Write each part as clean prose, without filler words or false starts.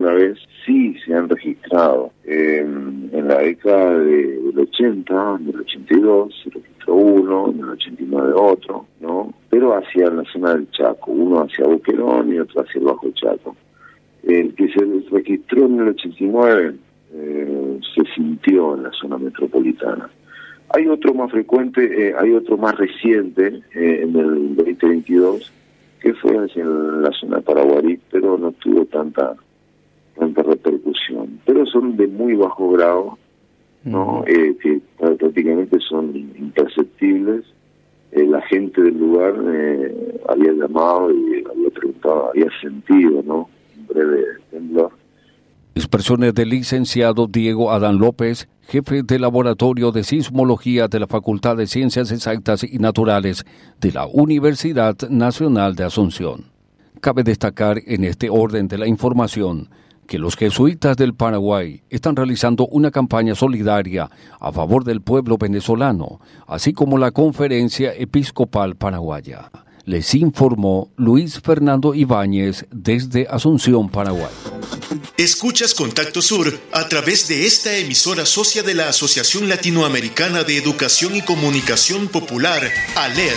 alguna vez, sí se han registrado. En la década del 80, del 82, se registró uno, en el 89 otro, ¿no? Pero hacia la zona del Chaco, uno hacia Boquerón y otro hacia el Bajo Chaco. El que se registró en el 89 se sintió en la zona metropolitana. Hay otro más frecuente, hay otro más reciente, en el 2022, que fue hacia la zona de Paraguarí, pero no tuvo tanta repercusión. Pero son de muy bajo grado, ¿no? Que prácticamente son imperceptibles. La gente del lugar había llamado y había preguntado, había sentido, ¿no?, un breve temblor. Expresiones del licenciado Diego Adán López, jefe del Laboratorio de Sismología de la Facultad de Ciencias Exactas y Naturales de la Universidad Nacional de Asunción. Cabe destacar en este orden de la información que los jesuitas del Paraguay están realizando una campaña solidaria a favor del pueblo venezolano, así como la Conferencia Episcopal Paraguaya. Les informó Luis Fernando Ibáñez desde Asunción, Paraguay. Escuchas Contacto Sur a través de esta emisora socia de la Asociación Latinoamericana de Educación y Comunicación Popular, ALER.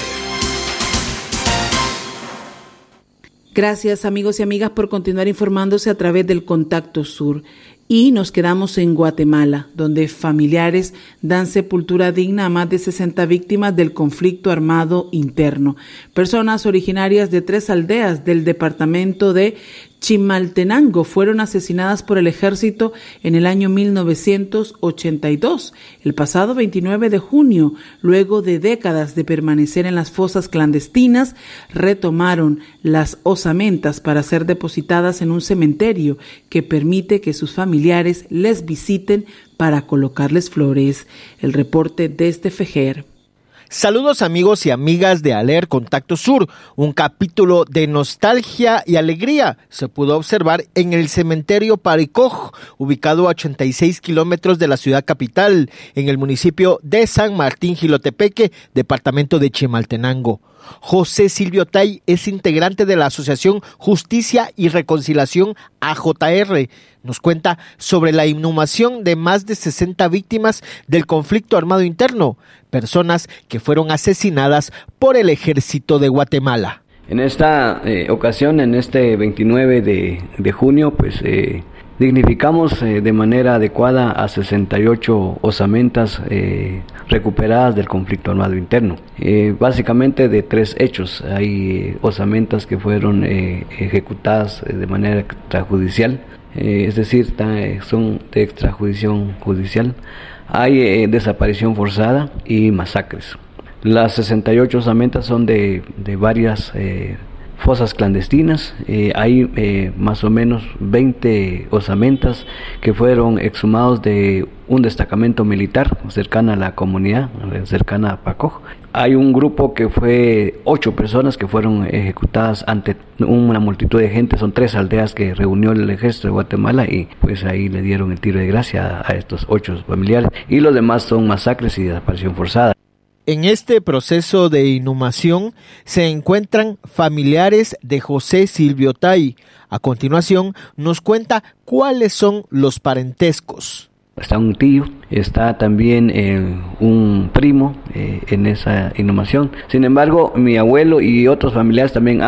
Gracias, amigos y amigas, por continuar informándose a través del Contacto Sur. Y nos quedamos en Guatemala, donde familiares dan sepultura digna a más de 60 víctimas del conflicto armado interno. Personas originarias de 3 aldeas del departamento de Chimaltenango fueron asesinadas por el ejército en el año 1982, el pasado 29 de junio. Luego de décadas de permanecer en las fosas clandestinas, retomaron las osamentas para ser depositadas en un cementerio que permite que sus familiares les visiten para colocarles flores. El reporte desde Fejer. Saludos amigos y amigas de ALER Contacto Sur. Un capítulo de nostalgia y alegría se pudo observar en el cementerio Paricoj, ubicado a 86 kilómetros de la ciudad capital, en el municipio de San Martín Jilotepeque, departamento de Chimaltenango. José Silvio Tay es integrante de la Asociación Justicia y Reconciliación AJR. Nos cuenta sobre la inhumación de más de 60 víctimas del conflicto armado interno, personas que fueron asesinadas por el ejército de Guatemala. En esta ocasión, en este 29 de junio, pues dignificamos de manera adecuada a 68 osamentas recuperadas del conflicto armado interno. Básicamente de 3 hechos. Hay osamentas que fueron ejecutadas de manera extrajudicial, es decir, son de extrajudicial judicial. Hay desaparición forzada y masacres. Las 68 osamentas son de varias fosas clandestinas. Hay más o menos 20 osamentas que fueron exhumados de un destacamento militar cercana a la comunidad, cercana a Pacoj. Hay un grupo que fue 8 personas que fueron ejecutadas ante una multitud de gente. Son 3 aldeas que reunió el ejército de Guatemala y pues ahí le dieron el tiro de gracia a estos 8 familiares. Y los demás son masacres y desaparición forzada. En este proceso de inhumación se encuentran familiares de José Silvio Tay. A continuación nos cuenta cuáles son los parentescos. Está un tío, está también un primo en esa inhumación. Sin embargo, mi abuelo y otros familiares también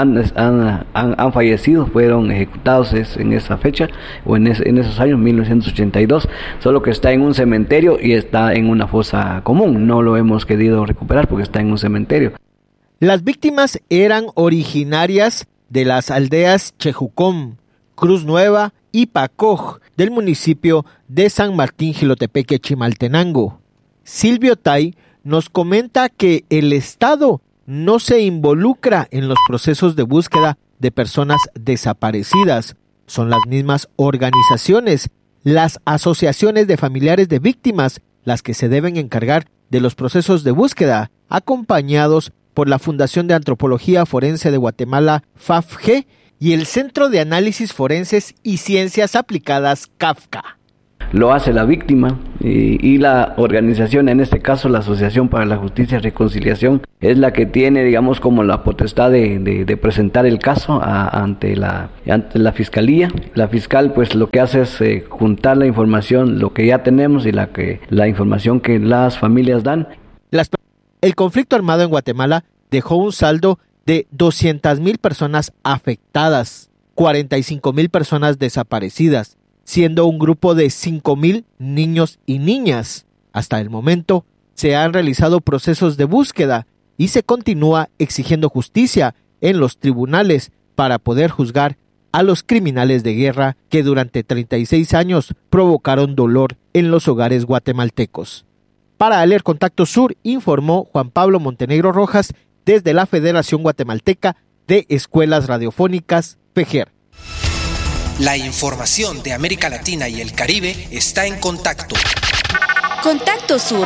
han fallecido, fueron ejecutados en esa fecha o en esos años, 1982, solo que está en un cementerio y está en una fosa común. No lo hemos querido recuperar porque está en un cementerio. Las víctimas eran originarias de las aldeas Chejucón, Cruz Nueva y Pacoj, del municipio de San Martín Jilotepeque, Chimaltenango. Silvio Tay nos comenta que el Estado no se involucra en los procesos de búsqueda de personas desaparecidas. Son las mismas organizaciones, las asociaciones de familiares de víctimas, las que se deben encargar de los procesos de búsqueda, acompañados por la Fundación de Antropología Forense de Guatemala, FAFG, y el Centro de Análisis Forenses y Ciencias Aplicadas, CAFCA. lo hace la víctima y la organización, en este caso la Asociación para la Justicia y Reconciliación, es la que tiene, digamos, como la potestad de presentar el caso ante la fiscalía. La fiscal pues lo que hace es juntar la información, lo que ya tenemos y la información que las familias dan. El conflicto armado en Guatemala dejó un saldo de 200,000 personas afectadas, 45,000 personas desaparecidas, siendo un grupo de 5,000 niños y niñas. Hasta el momento se han realizado procesos de búsqueda y se continúa exigiendo justicia en los tribunales para poder juzgar a los criminales de guerra que durante 36 años provocaron dolor en los hogares guatemaltecos. Para ALER Contacto Sur, informó Juan Pablo Montenegro Rojas desde la Federación Guatemalteca de Escuelas Radiofónicas, FEGER. La información de América Latina y el Caribe está en Contacto. Contacto Sur.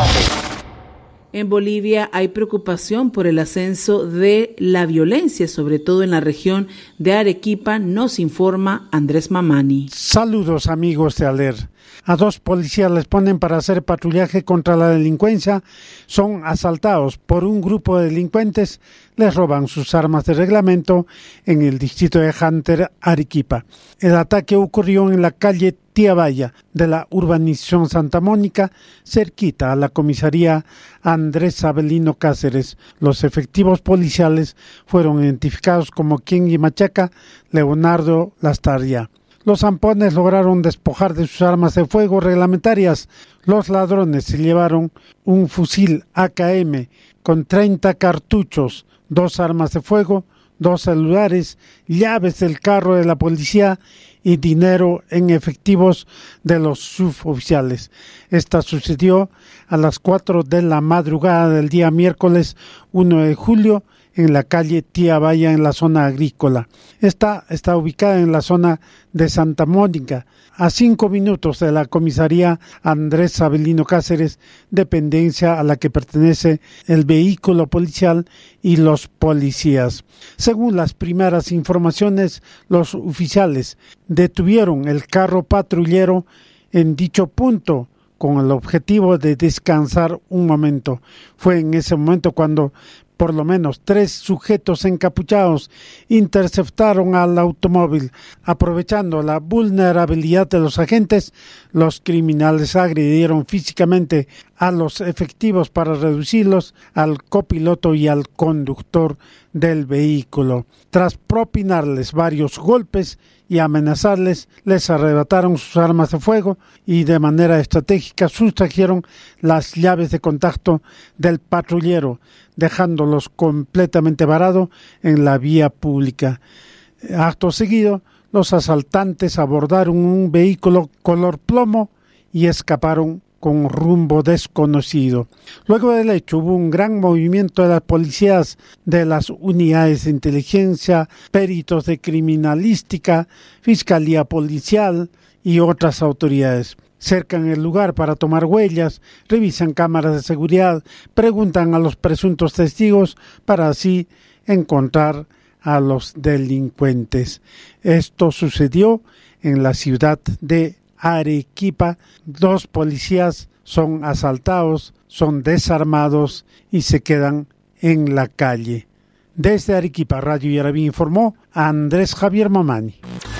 En Bolivia hay preocupación por el ascenso de la violencia, sobre todo en la región de Arequipa, nos informa Andrés Mamani. Saludos amigos de ALER. A 2 policías les ponen para hacer patrullaje contra la delincuencia, son asaltados por un grupo de delincuentes, les roban sus armas de reglamento en el distrito de Hunter, Arequipa. El ataque ocurrió en la calle Tiabaya de la urbanización Santa Mónica, cerquita a la comisaría Andrés Abelino Cáceres. Los efectivos policiales fueron identificados como Kengi Machaca, Leonardo Lastarria. Los zampones lograron despojar de sus armas de fuego reglamentarias. Los ladrones se llevaron un fusil AKM con 30 cartuchos, 2 armas de fuego, 2 celulares, llaves del carro de la policía y dinero en efectivos de los suboficiales. Esta sucedió a las 4 de la madrugada del día miércoles 1 de julio en la calle Tiabaya, en la zona agrícola. Esta está ubicada en la zona de Santa Mónica, a 5 minutos de la comisaría Andrés Abelino Cáceres, dependencia a la que pertenece el vehículo policial y los policías. Según las primeras informaciones, los oficiales detuvieron el carro patrullero en dicho punto con el objetivo de descansar un momento. Fue en ese momento cuando por lo menos 3 sujetos encapuchados interceptaron al automóvil. Aprovechando la vulnerabilidad de los agentes, los criminales agredieron físicamente a los efectivos para reducirlos, al copiloto y al conductor del vehículo. Tras propinarles varios golpes y amenazarles, les arrebataron sus armas de fuego y de manera estratégica sustrajeron las llaves de contacto del patrullero, dejándolos completamente varados en la vía pública. Acto seguido, los asaltantes abordaron un vehículo color plomo y escaparon con rumbo desconocido. Luego del hecho hubo un gran movimiento de las policías, de las unidades de inteligencia, peritos de criminalística, fiscalía policial y otras autoridades. Cercan el lugar para tomar huellas, revisan cámaras de seguridad, preguntan a los presuntos testigos para así encontrar a los delincuentes. Esto sucedió en la ciudad de Arequipa. 2 policías son asaltados, son desarmados y se quedan en la calle. Desde Arequipa, Radio Yarabí informó Andrés Javier Mamani.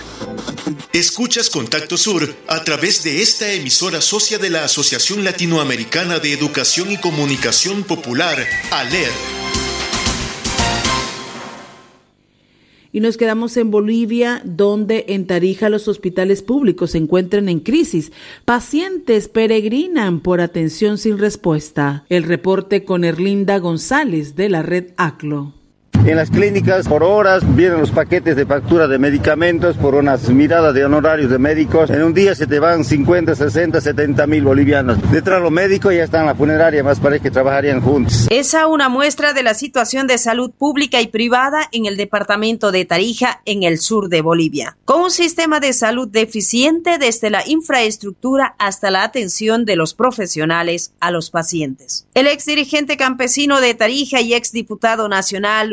Escuchas Contacto Sur a través de esta emisora socia de la Asociación Latinoamericana de Educación y Comunicación Popular, ALER. Y nos quedamos en Bolivia, donde en Tarija los hospitales públicos se encuentran en crisis. Pacientes peregrinan por atención sin respuesta. El reporte con Erlinda González de la red ACLO. En las clínicas por horas vienen los paquetes de factura de medicamentos por unas miradas de honorarios de médicos. En un día se te van 50, 60, 70 mil bolivianos. Detrás los médicos ya están en la funeraria, más parece que trabajarían juntos. Esa una muestra de la situación de salud pública y privada en el departamento de Tarija, en el sur de Bolivia. Con un sistema de salud deficiente desde la infraestructura hasta la atención de los profesionales a los pacientes. El exdirigente campesino de Tarija y exdiputado nacional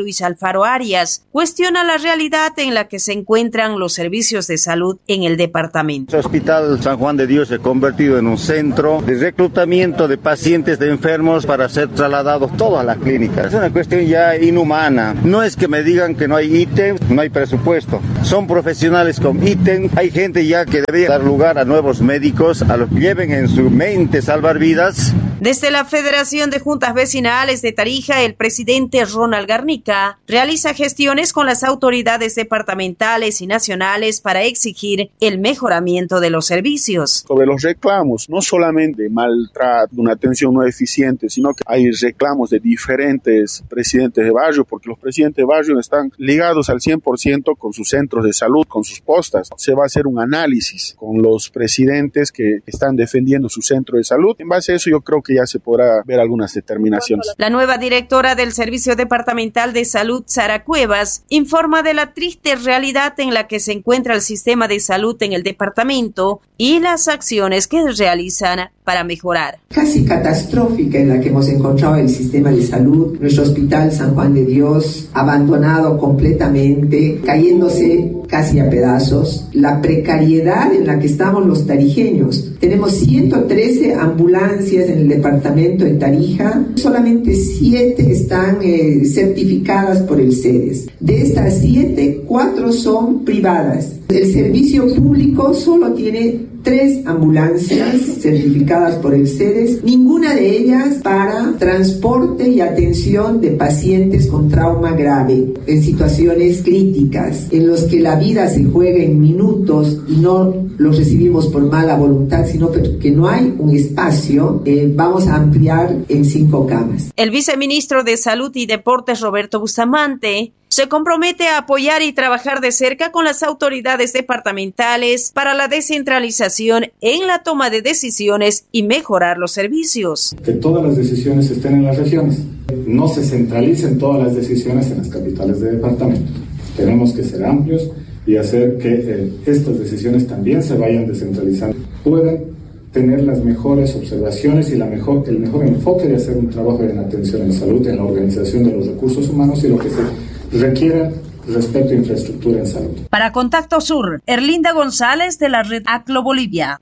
Luis Alfaro Arias, cuestiona la realidad en la que se encuentran los servicios de salud en el departamento. El Hospital San Juan de Dios se ha convertido en un centro de reclutamiento de pacientes de enfermos para ser trasladados todos a las clínicas. Es una cuestión ya inhumana. No es que me digan que no hay ítem, no hay presupuesto. Son profesionales con ítem. Hay gente ya que debe dar lugar a nuevos médicos, a los que lleven en su mente salvar vidas. Desde la Federación de Juntas Vecinales de Tarija, el presidente Ronald Garnica realiza gestiones con las autoridades departamentales y nacionales para exigir el mejoramiento de los servicios. Sobre los reclamos, no solamente de maltrato, una atención no eficiente, sino que hay reclamos de diferentes presidentes de barrio, porque los presidentes de barrio están ligados al 100% con sus centros de salud, con sus postas. Se va a hacer un análisis con los presidentes que están defendiendo su centro de salud. En base a eso yo creo que ya se podrá ver algunas determinaciones. La nueva directora del Servicio Departamental de Salud, Sara Cuevas, informa de la triste realidad en la que se encuentra el sistema de salud en el departamento y las acciones que realizan para mejorar. Casi catastrófica en la que hemos encontrado el sistema de salud, nuestro Hospital San Juan de Dios abandonado completamente, cayéndose casi a pedazos, la precariedad en la que estamos los tarijeños. Tenemos 113 ambulancias en el departamento de Tarija, solamente 7 están certificadas por el CEDES. De estas 7, 4 son privadas. El servicio público solo tiene 3 ambulancias certificadas por el CEDES, ninguna de ellas para transporte y atención de pacientes con trauma grave, en situaciones críticas, en los que la vida se juega en minutos y no los recibimos por mala voluntad, sino que no hay un espacio. Vamos a ampliar en 5 camas. El viceministro de Salud y Deportes, Roberto Bustamante, se compromete a apoyar y trabajar de cerca con las autoridades departamentales para la descentralización en la toma de decisiones y mejorar los servicios. Que todas las decisiones estén en las regiones, no se centralicen todas las decisiones en las capitales de departamento. Tenemos que ser amplios y hacer que estas decisiones también se vayan descentralizando, puedan tener las mejores observaciones y el mejor enfoque de hacer un trabajo en atención en salud, en la organización de los recursos humanos y lo que se requiera respecto a infraestructura en salud. Para Contacto Sur, Erlinda González de la Red ACLO Bolivia.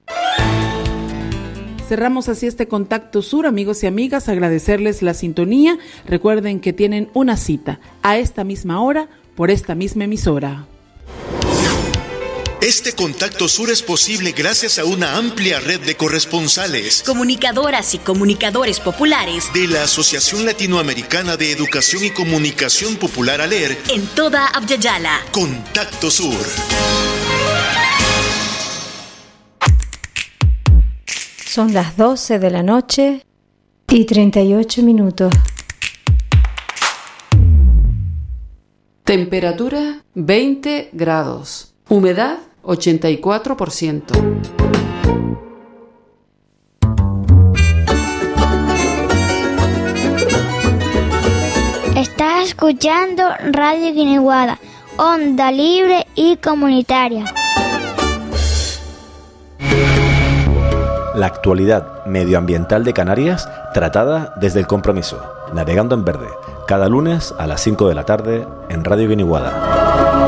Cerramos así este Contacto Sur, amigos y amigas, agradecerles la sintonía. Recuerden que tienen una cita a esta misma hora por esta misma emisora. Este Contacto Sur es posible gracias a una amplia red de corresponsales, comunicadoras y comunicadores populares de la Asociación Latinoamericana de Educación y Comunicación Popular ALER en toda Abya-Yala. Contacto Sur. Son las 12 de la noche y 38 minutos. Temperatura 20 grados. Humedad 84%. Estás escuchando Radio Guineguada, onda libre y comunitaria. La actualidad medioambiental de Canarias tratada desde el compromiso, navegando en verde, cada lunes a las 5 de la tarde en Radio Guineguada.